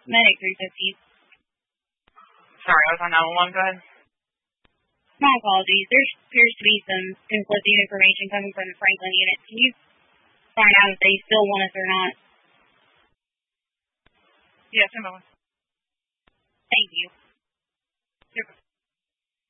Medic 350. Sorry, I was on 911. Go ahead. My apologies. There appears to be some conflicting information coming from the Franklin unit. Can you find out if they still want us or not? Yes, I'm on. Thank you. Yep.